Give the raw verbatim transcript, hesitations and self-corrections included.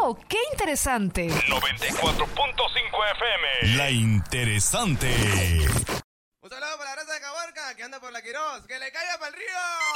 ¡Wow! ¡Qué interesante! noventa y cuatro punto cinco F M. La interesante. Un saludo para la raza de Caborca que anda por la Quirós. ¡Que le caiga para el río!